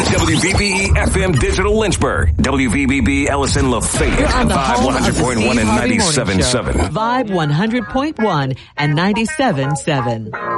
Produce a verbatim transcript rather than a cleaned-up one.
W V B E F M Digital Lynchburg. W V B B Ellison Lafayette. Vibe one hundred point one and ninety-seven point seven. Vibe one hundred point one and ninety-seven point seven.